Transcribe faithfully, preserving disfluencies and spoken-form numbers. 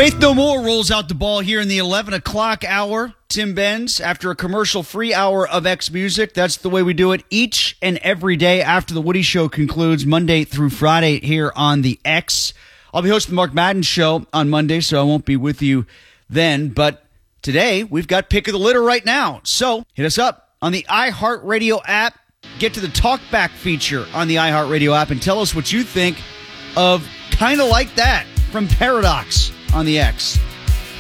Faith No More rolls out the ball here in the eleven o'clock hour. Tim Benz, after a commercial-free hour of X Music. That's the way we do it each and every day after the Woody Show concludes, Monday through Friday here on the X. I'll be hosting the Mark Madden Show on Monday, so I won't be with you then. But today, we've got Pick of the Litter right now. So hit us up on the iHeartRadio app. Get to the Talkback feature on the iHeartRadio app and tell us what you think of Kinda Like That from Paradox on the X.